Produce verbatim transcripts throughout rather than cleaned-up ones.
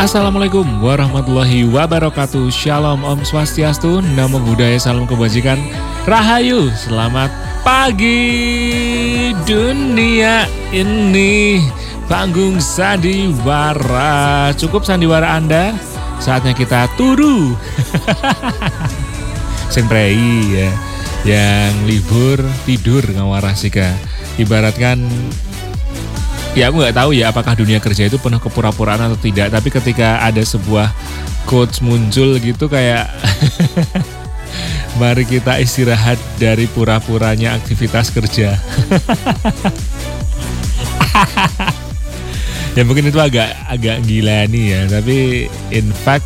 Assalamualaikum warahmatullahi wabarakatuh. Shalom, Om Swastiastu, Namo Buddhaya, salam kebajikan, Rahayu, selamat pagi dunia ini. Panggung sandiwara, cukup sandiwara Anda, saatnya kita turu. Senprei ya, yang libur tidur ngawarasika. Ibaratkan, ya aku nggak tahu ya apakah dunia kerja itu penuh kepura-puraan atau tidak. Tapi ketika ada sebuah quotes muncul gitu kayak mari kita istirahat dari pura-puranya aktivitas kerja. Ya mungkin itu agak agak gila nih ya. Tapi in fact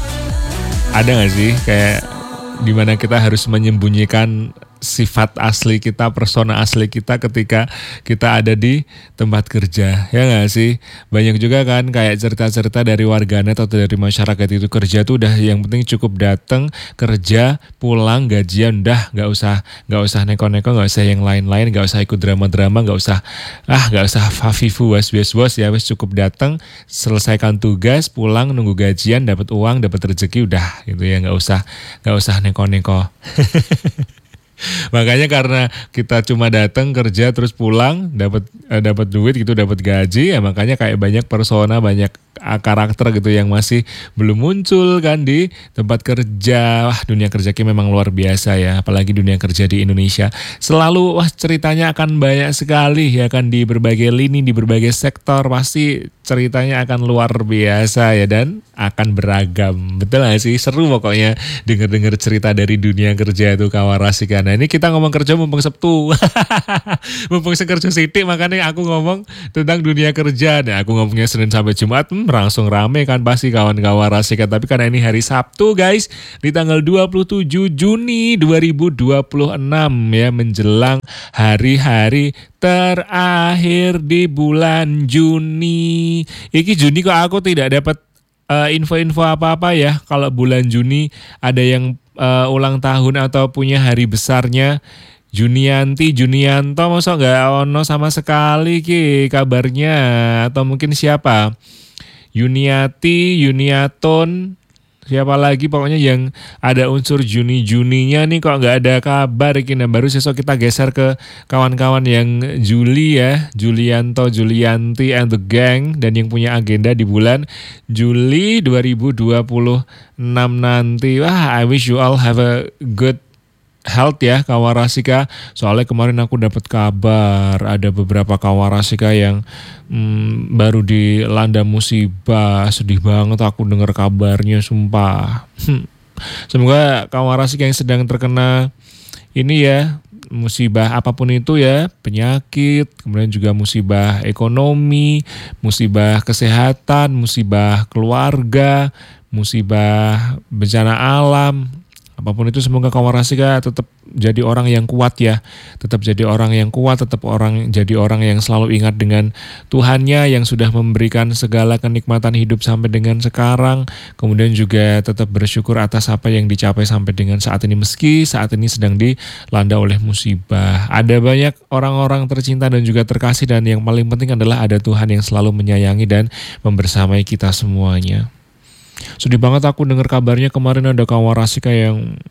ada nggak sih kayak dimana kita harus menyembunyikan sifat asli kita, persona asli kita ketika kita ada di tempat kerja, ya nggak sih? Banyak juga kan kayak cerita-cerita dari warganet atau dari masyarakat itu kerja tuh udah yang penting cukup datang kerja, pulang, gajian, udah nggak usah nggak usah neko-neko, nggak usah yang lain-lain, nggak usah ikut drama-drama, nggak usah ah nggak usah fafifu was was was ya, wes cukup datang, selesaikan tugas, pulang, nunggu gajian, dapat uang, dapat rezeki, udah gitu ya, nggak usah nggak usah neko-neko. Makanya karena kita cuma datang kerja terus pulang dapat eh, dapat duit gitu, dapat gaji ya, makanya kayak banyak persona, banyak karakter gitu yang masih belum muncul kan di tempat kerja. Wah, dunia kerja ini memang luar biasa ya, apalagi dunia kerja di Indonesia. Selalu wah ceritanya akan banyak sekali ya kan, di berbagai lini, di berbagai sektor pasti ceritanya akan luar biasa ya, dan akan beragam. Betul gak sih? Seru pokoknya denger-denger cerita dari dunia kerja itu kawarasika. Nah ini kita ngomong kerja mumpung Sabtu. Mumpung sekerja sidik, makanya aku ngomong tentang dunia kerja. Nah aku ngomongnya Senin sampai Jumat, hmm, langsung rame kan pasti kawan-kawan rasika. Tapi karena ini hari Sabtu guys, di tanggal dua puluh tujuh Juni dua ribu dua puluh enam ya, menjelang hari-hari terakhir di bulan Juni. Iki Juni kok aku tidak dapat uh, info-info apa-apa ya. Kalau bulan Juni ada yang uh, ulang tahun atau punya hari besarnya, Junianti, Junianto, masa nggak ono sama sekali ki kabarnya. Atau mungkin siapa? Yuniati, Yuniaton, siapa lagi pokoknya yang ada unsur Juni-Juninya nih kok nggak ada kabar. Nah, baru besok kita geser ke kawan-kawan yang Juli ya, Julianto, Julianti and the gang, dan yang punya agenda di bulan Juli dua ribu dua puluh enam nanti. Wah, I wish you all have a good health ya kawarasika. Soalnya kemarin aku dapat kabar ada beberapa kawarasika yang hmm, baru dilanda musibah. Sedih banget aku dengar kabarnya, sumpah. Semoga kawarasika yang sedang terkena ini ya, musibah apapun itu ya, penyakit, kemudian juga musibah ekonomi, musibah kesehatan, musibah keluarga, musibah bencana alam, apapun itu, semoga kawarasika tetap jadi orang yang kuat ya. Tetap jadi orang yang kuat, tetap orang jadi orang yang selalu ingat dengan Tuhannya yang sudah memberikan segala kenikmatan hidup sampai dengan sekarang. Kemudian juga tetap bersyukur atas apa yang dicapai sampai dengan saat ini, meski saat ini sedang dilanda oleh musibah. Ada banyak orang-orang tercinta dan juga terkasih, dan yang paling penting adalah ada Tuhan yang selalu menyayangi dan membersamai kita semuanya. Sedih banget aku dengar kabarnya kemarin ada kawarasika yang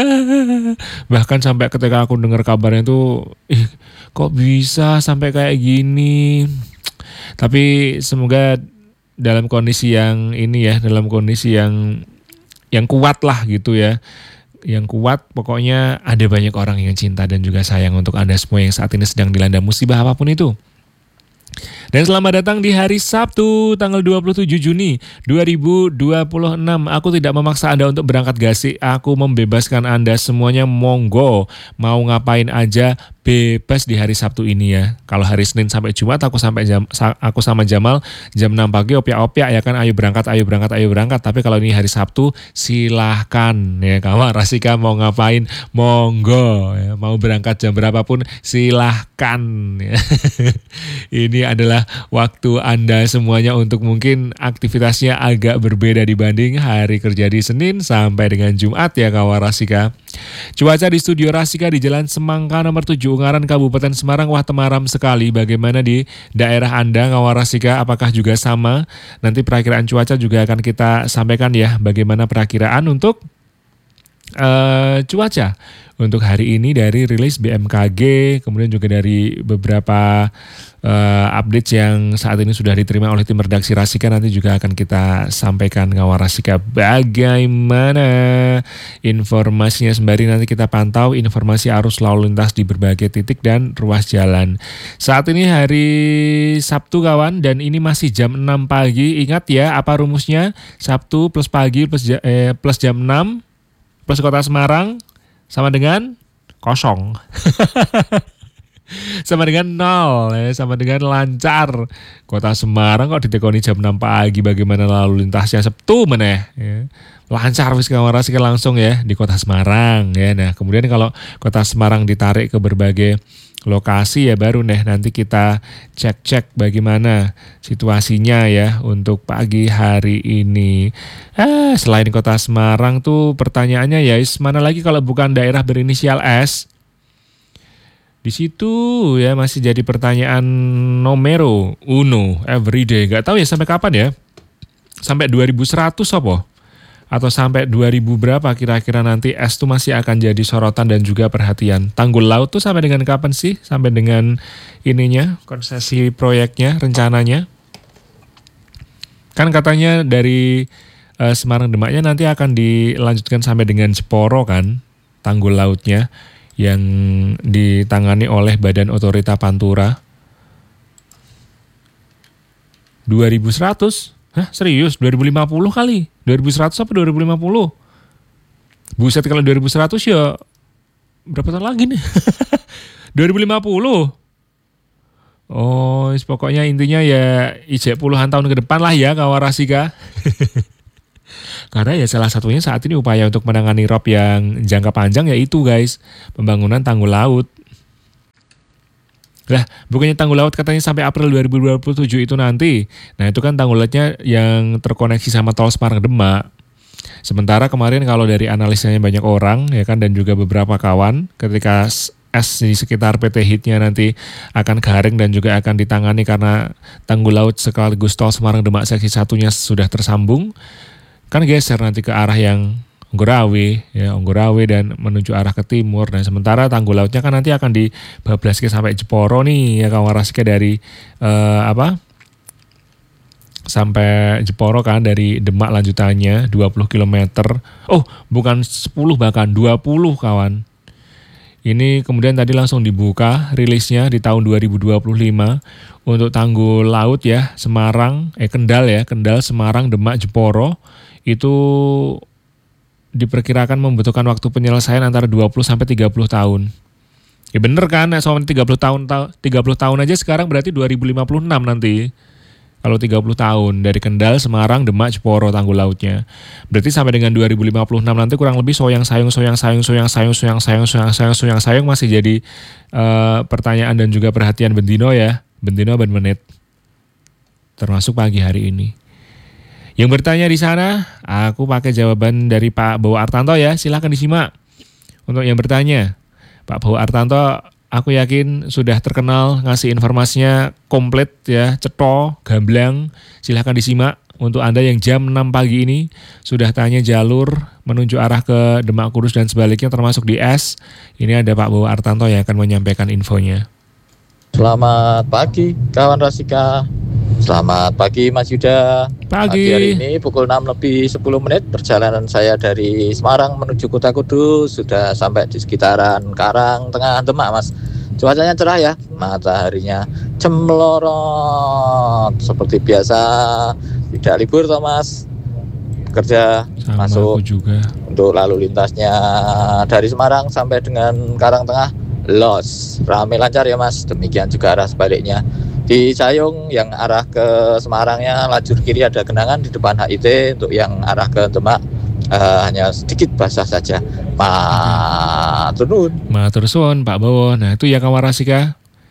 bahkan sampai ketika aku dengar kabarnya itu, ih, kok bisa sampai kayak gini. Tapi semoga dalam kondisi yang ini ya, dalam kondisi yang yang kuat lah gitu ya, yang kuat. Pokoknya ada banyak orang yang cinta dan juga sayang untuk Anda semua yang saat ini sedang dilanda musibah apapun itu. Dan selamat datang di hari Sabtu tanggal dua puluh tujuh Juni dua ribu dua puluh enam. Aku tidak memaksa Anda untuk berangkat gasik. Aku membebaskan Anda semuanya, monggo. Mau ngapain aja bebas di hari Sabtu ini ya. Kalau hari Senin sampai Jumat aku sampai jam aku sama Jamal jam enam pagi opiak-opiak ya kan, ayo berangkat, ayo berangkat, ayo berangkat. Tapi kalau ini hari Sabtu silahkan ya, kawan rasika mau ngapain monggo ya. Mau berangkat jam berapapun silahkan ya. Ini ini adalah waktu Anda semuanya untuk mungkin aktivitasnya agak berbeda dibanding hari kerja di Senin sampai dengan Jumat ya kawan Rasika. Cuaca di studio Rasika di Jalan Semangka nomor tujuh Ungaran Kabupaten Semarang, wah temaram sekali. Bagaimana di daerah Anda kawan Rasika, apakah juga sama? Nanti perakiraan cuaca juga akan kita sampaikan ya, bagaimana perakiraan untuk Uh, cuaca untuk hari ini dari rilis B M K G, kemudian juga dari beberapa uh, update yang saat ini sudah diterima oleh tim redaksi Rasika, nanti juga akan kita sampaikan kawan Rasika bagaimana informasinya, sembari nanti kita pantau informasi arus lalu lintas di berbagai titik dan ruas jalan. Saat ini hari Sabtu kawan, dan ini masih jam enam pagi. Ingat ya apa rumusnya, Sabtu plus pagi plus, eh, plus jam enam plus kota Semarang sama dengan kosong. Sama dengan nol ya, sama dengan lancar. Kota Semarang kok ditekoni jam enam pagi, bagaimana lalu lintasnya Sabtu meneh ya. Lancar wis kawan Rasika langsung ya di kota Semarang ya. Nah, kemudian kalau kota Semarang ditarik ke berbagai lokasi ya, baru nih nanti kita cek-cek bagaimana situasinya ya untuk pagi hari ini. Ah, selain kota Semarang tuh pertanyaannya ya, mana lagi kalau bukan daerah berinisial S? Di situ ya masih jadi pertanyaan nomero uno everyday. Gak tahu ya sampai kapan ya? Sampai dua ribu seratus apa? Atau sampai dua ribu berapa kira-kira nanti es tuh masih akan jadi sorotan dan juga perhatian. Tanggul laut tuh sampai dengan kapan sih? Sampai dengan ininya, konsesi proyeknya, rencananya. Kan katanya dari uh, Semarang Demaknya nanti akan dilanjutkan sampai dengan Jeporo kan, tanggul lautnya yang ditangani oleh Badan Otorita Pantura. dua ribu seratus? Hah, serius? dua ribu lima puluh kali? dua ribu seratus apa dua ribu lima puluh? Buset, kalau dua ribu seratus ya berapa tahun lagi nih? dua ribu lima puluh. Oh, pokoknya intinya ya ijek puluhan tahun ke depan lah ya kawan Rasika. Karena ya salah satunya saat ini upaya untuk menangani rob yang jangka panjang yaitu guys, pembangunan tanggul laut. Lah, bukannya tanggul laut katanya sampai April dua ribu dua puluh tujuh itu nanti. Nah, itu kan tanggul lautnya yang terkoneksi sama tol Semarang Demak. Sementara kemarin kalau dari analisanya banyak orang ya kan, dan juga beberapa kawan, ketika es di sekitar P T H I T-nya nanti akan garing dan juga akan ditangani karena tanggul laut sekaligus tol Semarang Demak seksi satunya sudah tersambung, kan geser nanti ke arah yang Onggurawe ya, Onggurawe dan menuju arah ke timur. Nah, sementara tanggul lautnya kan nanti akan dibablaske sampai Jeporo nih ya kawan Rasika, dari eh, apa? Sampai Jeporo kan, dari Demak lanjutannya dua puluh kilometer. Oh, bukan sepuluh bahkan dua puluh kawan. Ini kemudian tadi langsung dibuka rilisnya di tahun dua ribu dua puluh lima untuk tanggul laut ya, Semarang eh Kendal ya, Kendal, Semarang, Demak, Jeporo itu diperkirakan membutuhkan waktu penyelesaian antara dua puluh sampai tiga puluh tahun. Ya bener kan, soalnya tiga puluh tahun tiga puluh tahun aja sekarang, berarti dua ribu lima puluh enam nanti. Kalau tiga puluh tahun dari Kendal, Semarang, Demak, Jeporo tanggul lautnya. Berarti sampai dengan dua ribu lima puluh enam nanti kurang lebih soyang sayung soyang sayung soyang sayung soyang sayung soyang sayung soyang sayung masih jadi uh, pertanyaan dan juga perhatian bendino ya. Bendino ben menit. Termasuk pagi hari ini. Yang bertanya di sana, aku pakai jawaban dari Pak Bowo Artanto ya, silahkan disimak. Untuk yang bertanya, Pak Bowo Artanto, aku yakin sudah terkenal ngasih informasinya komplit ya, ceto, gamblang, silahkan disimak. Untuk Anda yang jam enam pagi ini sudah tanya jalur menuju arah ke Demak Kudus dan sebaliknya termasuk di S, ini ada Pak Bowo Artanto yang akan menyampaikan infonya. Selamat pagi kawan Rasika. Selamat pagi Mas Yuda. Pagi. Pagi hari ini pukul enam lebih sepuluh menit perjalanan saya dari Semarang menuju Kota Kudus sudah sampai di sekitaran Karang Tengah Demak Mas. Cuacanya cerah ya, mataharinya cemlorot seperti biasa. Tidak libur toh Mas, kerja. Sama masuk aku juga. Untuk lalu lintasnya dari Semarang sampai dengan Karang Tengah los, ramai lancar ya Mas. Demikian juga arah sebaliknya. Di Cayung yang arah ke Semarangnya lajur kiri ada genangan di depan H I T. Untuk yang arah ke Demak uh, hanya sedikit basah saja. Matur nuwun. Matur suwun Pak Bowo. Nah itu ya kawan Rasika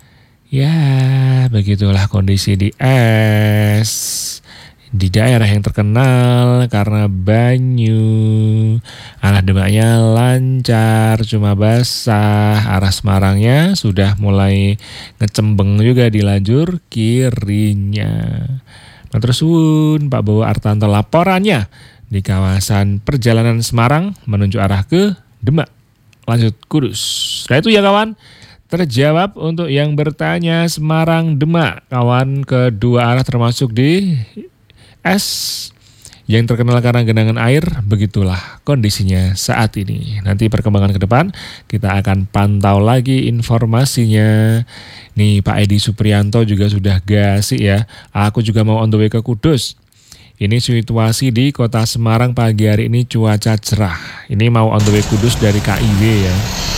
Ya, begitulah kondisi di es. Di daerah yang terkenal karena banyu. Arah Demaknya lancar, cuma basah. Arah Semarangnya sudah mulai ngecembeng juga di lajur kirinya. Matur suwun Pak Bowo Artanto laporannya di kawasan perjalanan Semarang menuju arah ke Demak. Lanjut Kudus. Nah itu ya kawan. Terjawab untuk yang bertanya Semarang Demak. Kawan kedua arah termasuk di es yang terkenal karena genangan air, begitulah kondisinya saat ini. Nanti perkembangan ke depan kita akan pantau lagi informasinya. Nih Pak Edi Suprianto juga sudah gasik ya. Aku juga mau on the way ke Kudus. Ini situasi di kota Semarang pagi hari ini cuaca cerah. Ini mau on the way Kudus dari K I W ya.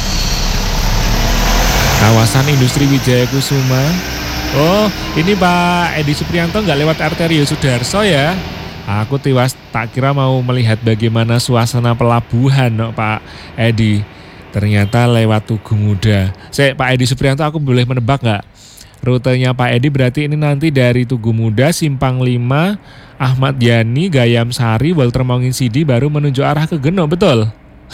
Kawasan industri Wijaya Kusuma. Oh, ini Pak Edi Suprianto nggak lewat Arterio Sudarso ya? Aku tiwas tak kira mau melihat bagaimana suasana pelabuhan, no, Pak Edi. Ternyata lewat Tugu Muda. Saya Pak Edi Suprianto, aku boleh menebak nggak? Rutenya Pak Edi berarti ini nanti dari Tugu Muda, Simpang lima, Ahmad Yani, Gayam Sari, Walter Monginsidi baru menuju arah ke Geno, betul?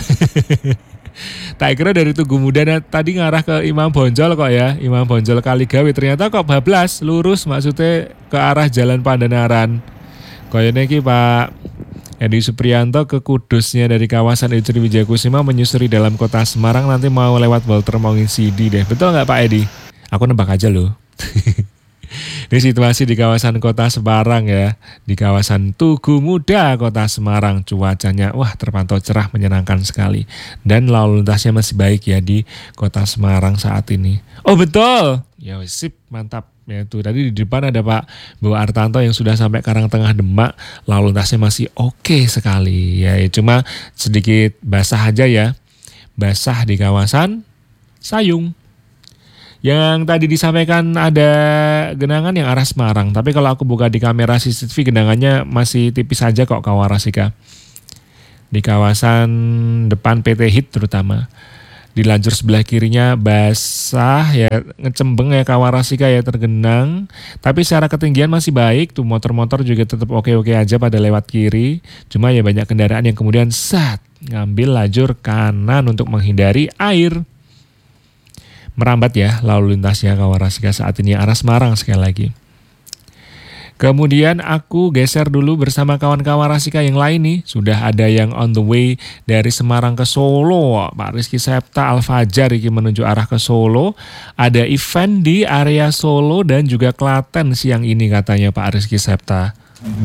Tak kira dari Tugu Muda tadi ngarah ke Imam Bonjol kok ya, Imam Bonjol Kaligawe, ternyata kok bablas lurus maksudnya ke arah Jalan Pandanaran. Koyone iki Pak Edi Suprianto ke Kudusnya dari kawasan industri Wijaya Kusuma menyusuri dalam kota Semarang, nanti mau lewat Walter Monginsidi deh. Betul nggak Pak Edi? Aku nebak aja loh. Ini situasi di kawasan kota Semarang ya, di kawasan Tugu Muda kota Semarang. Cuacanya wah terpantau cerah menyenangkan sekali. Dan lalu lintasnya masih baik ya di kota Semarang saat ini. Oh betul, ya sip mantap. Ya tuh tadi di depan ada Pak Bowo Artanto yang sudah sampai Karangtengah Demak. Lalu lintasnya masih oke sekali ya, cuma sedikit basah aja ya. Basah di kawasan Sayung. Yang tadi disampaikan ada genangan yang arah Semarang, tapi kalau aku buka di kamera C C T V genangannya masih tipis saja kok Kawarasika. Di kawasan depan P T H I T terutama. Di lajur sebelah kirinya basah ya, ngecembeng ya Kawarasika ya, tergenang. Tapi secara ketinggian masih baik, tuh motor-motor juga tetap oke-oke aja pada lewat kiri. Cuma ya banyak kendaraan yang kemudian sat ngambil lajur kanan untuk menghindari air. Merambat ya lalu lintasnya Kawarasika saat ini arah Semarang sekali lagi. Kemudian aku geser dulu bersama kawan Kawarasika yang lain nih. Sudah ada yang on the way dari Semarang ke Solo. Pak Rizky Septa Al-Fajar ini menuju arah ke Solo. Ada event di area Solo dan juga Klaten siang ini katanya Pak Rizky Septa.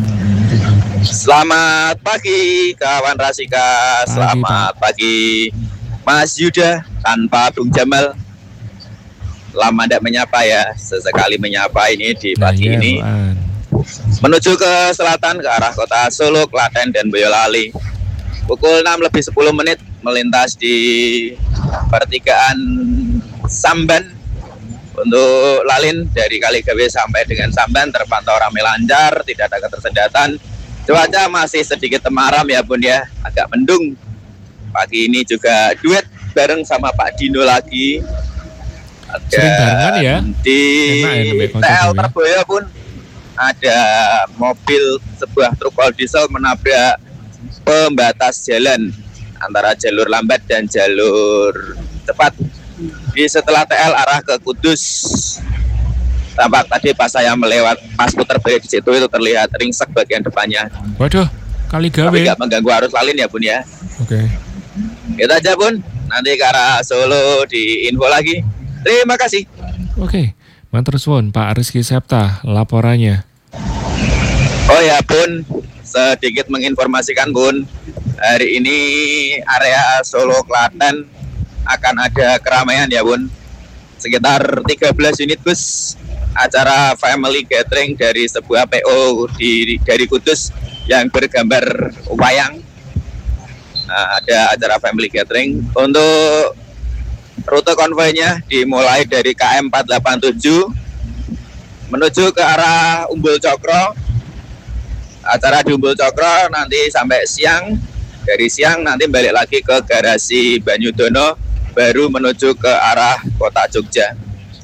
Selamat pagi kawan Rasika. Pagi, Selamat Pak. pagi Mas Yuda tanpa Bung Jamal. Lama tidak menyapa ya, sesekali menyapa ini di pagi Nah, ya, ini. Buan. Menuju ke selatan ke arah kota Solo, Klaten dan Boyolali. Pukul enam lebih sepuluh menit melintas di pertigaan Samban. Untuk lalin dari Kaligawe sampai dengan Samban terpantau ramai lancar, tidak ada ketersendatan. Cuaca masih sedikit temaram ya Bun ya, agak mendung. Pagi ini juga duet bareng sama Pak Dino lagi. Ada Sering barengan ya? di Enak ya nebak T L konsep Terboya pun ada mobil sebuah truk all diesel menabrak pembatas jalan antara jalur lambat dan jalur cepat di setelah T L arah ke Kudus. Tampak tadi pas saya melewat pas putar balik di situ itu terlihat ringsek bagian depannya. Waduh, Kaligawe. Tapi nggak mengganggu arus lalin ya Bun ya. Oke. Itu aja Bun. Nanti ke arah Solo di info lagi. Terima kasih. Oke, matur suwun Pak Rizky Septa laporannya. Oh ya Bun, sedikit menginformasikan Bun. Hari ini area Solo Klaten akan ada keramaian ya Bun. Sekitar tiga belas unit bus acara family gathering dari sebuah P O di dari Kudus yang bergambar wayang. Nah, ada acara family gathering. Untuk rute konvoynya dimulai dari K M empat delapan tujuh menuju ke arah Umbul Cokro. Acara di Umbul Cokro nanti sampai siang. Dari siang nanti balik lagi ke garasi Banyudono, baru menuju ke arah kota Jogja.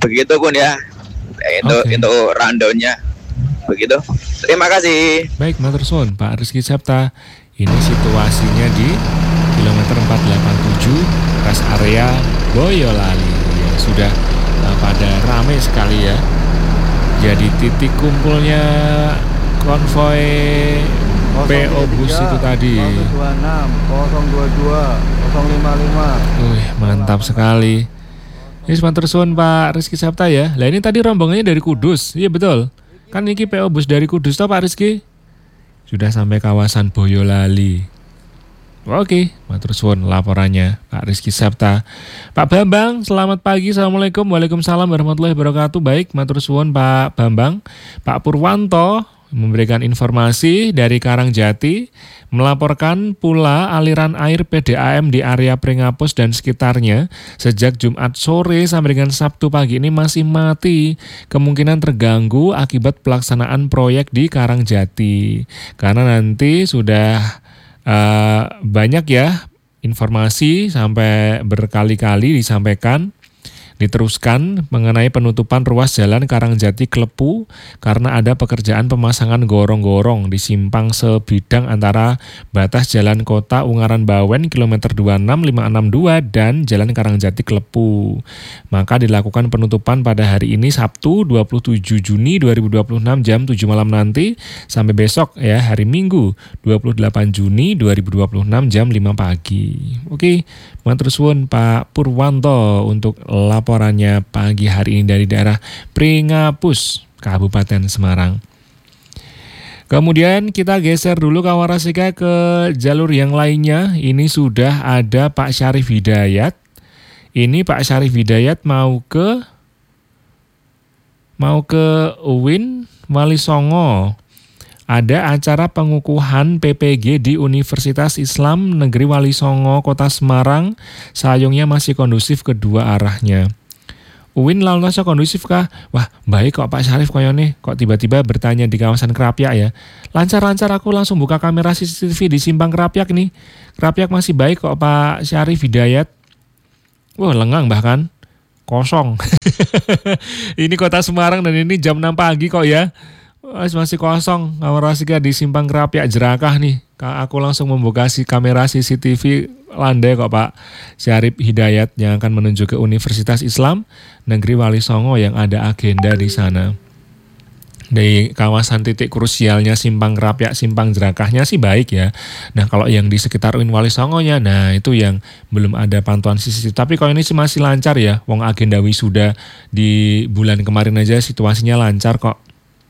begitu pun ya. Itu Oke. itu rundownnya begitu. Terima kasih. Baik, matur suwun Pak Rizky Septa. Ini situasinya di kilometer empat ratus delapan puluh tujuh rest area Boyolali. Ya, sudah uh, pada ramai sekali ya. Jadi titik kumpulnya konvoy P O Bus itu tadi. nol dua enam, nol dua dua, nol lima lima. Wih, mantap sekali. Ini matur suwun Pak Rizky Septa ya. Lah ini tadi rombongannya dari Kudus. Iya betul. Kan ini P O Bus dari Kudus toh Pak Rizky? Sudah sampai kawasan Boyolali. Oke, matur suwun laporannya Pak Rizky Septa. Pak Bambang, selamat pagi. Assalamualaikum. Waalaikumsalam warahmatullahi wabarakatuh. Baik, matur suwun Pak Bambang. Pak Purwanto memberikan informasi dari Karangjati, melaporkan pula aliran air P D A M di area Pringapus dan sekitarnya sejak Jumat sore sampai dengan Sabtu pagi ini masih mati. Kemungkinan terganggu akibat pelaksanaan proyek di Karangjati. Karena nanti sudah uh, banyak ya informasi sampai berkali-kali disampaikan, diteruskan mengenai penutupan ruas jalan Karangjati Klepu karena ada pekerjaan pemasangan gorong-gorong di simpang sebidang antara batas Jalan Kota Ungaran Bawen kilometer dua puluh enam lima enam dua dan Jalan Karangjati Klepu. Maka dilakukan penutupan pada hari ini Sabtu dua puluh tujuh Juni dua ribu dua puluh enam jam tujuh malam nanti sampai besok ya hari Minggu dua puluh delapan Juni dua ribu dua puluh enam jam lima pagi. Oke, matur suwun Pak Purwanto untuk laporannya pagi hari ini dari daerah Pringapus, Kabupaten Semarang. Kemudian kita geser dulu Kawarasika ke jalur yang lainnya. Ini sudah ada Pak Syarif Hidayat. Ini Pak Syarif Hidayat mau ke mau ke U I N Wali Songo. Ada acara pengukuhan P P G di Universitas Islam Negeri Wali Songo, Kota Semarang. Sayungnya masih kondusif kedua arahnya. U I N lalu lintasnya kondusif kah? Wah, baik kok Pak Syarif koyone. Kok tiba-tiba bertanya di kawasan Krapyak ya? Lancar-lancar aku langsung buka kamera C C T V di Simpang Krapyak nih. Krapyak masih baik kok Pak Syarif Hidayat. Wah, lengang bahkan. Kosong. Ini Kota Semarang dan ini jam enam pagi kok ya. Masih kosong Kawarasika di Simpang Krapyak Jerakah nih. Aku langsung membuka si kamera C C T V landai kok Pak Syarif Hidayat yang akan menuju ke Universitas Islam Negeri Wali Songo yang ada agenda di sana. Di kawasan titik krusialnya Simpang Krapyak, Simpang Jerakahnya sih baik ya. Nah kalau yang di sekitar U I N Wali Songonya, nah itu yang belum ada pantauan C C T V. Tapi kalau ini sih masih lancar ya. Wong agenda wisuda di bulan kemarin aja situasinya lancar kok.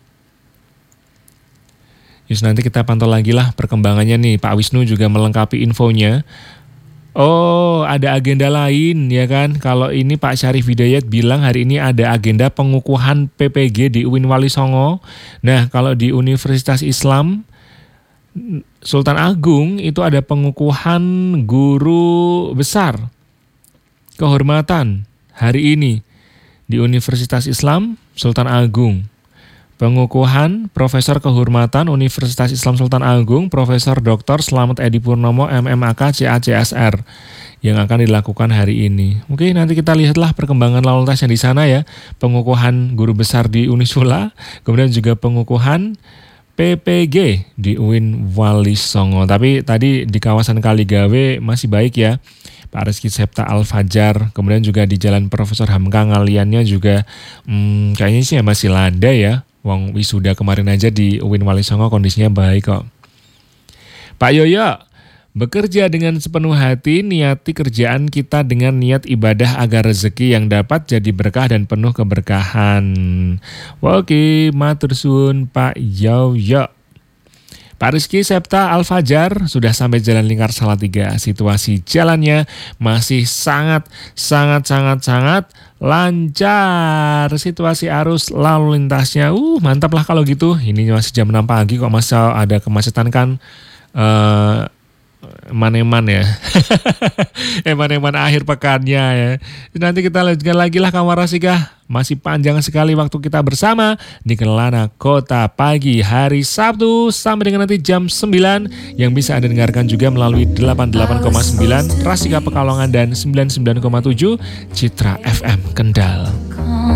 Yus nanti kita pantau lagi lah perkembangannya nih. Pak Wisnu juga melengkapi infonya. Oh ada agenda lain ya kan. Kalau ini Pak Syarif Hidayat bilang hari ini ada agenda pengukuhan P P G di U I N Wali Songo. Nah kalau di Universitas Islam Sultan Agung itu ada pengukuhan guru besar kehormatan hari ini di Universitas Islam Sultan Agung. Pengukuhan Profesor Kehormatan Universitas Islam Sultan Agung Profesor Doktor Slamet Edi Purnomo M M A K C A C S R yang akan dilakukan hari ini. Oke, nanti kita lihatlah perkembangan lalu lintasnya di sana ya. Pengukuhan guru besar di Unisula, kemudian juga pengukuhan P P G di U I N Wali Songo. Tapi tadi di kawasan Kaligawe masih baik ya. Pak Rizky Septa Al-Fajar, kemudian juga di Jalan Profesor Hamka ngaliannya juga hmm, kayaknya sih masih landai ya. Wong wisuda kemarin aja di U I N Wali Songo kondisinya baik kok. Pak Yoyo, bekerja dengan sepenuh hati, niati kerjaan kita dengan niat ibadah agar rezeki yang dapat jadi berkah dan penuh keberkahan. Oke, matur suwun Pak Yoyo. Pak Rizky Septa Al-Fajar sudah sampai Jalan Lingkar Salatiga. Situasi jalannya masih sangat, sangat, sangat, sangat lancar. Situasi arus lalu lintasnya, uh mantap lah kalau gitu. Ini masih jam enam pagi kok masih ada kemacetan kan. Uh, Eman-eman ya. Eman-eman akhir pekannya ya. Nanti kita lanjutkan lagi lah Kawarasika. Masih panjang sekali waktu kita bersama di Kelana Kota Pagi hari Sabtu sampai dengan nanti jam sembilan yang bisa Anda dengarkan juga melalui delapan puluh delapan koma sembilan Rasika Pekalongan dan sembilan puluh sembilan koma tujuh Citra F M Kendal.